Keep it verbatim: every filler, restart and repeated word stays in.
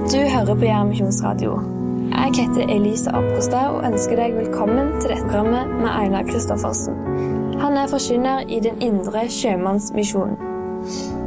Du hører på Jæren Misjonsradio. Jeg heter Elisa Oppgårdstad og ønsker deg velkommen til dette programmet med Einar Kristoffersen. Han er forkynner i den indre sjømannsmisjonen.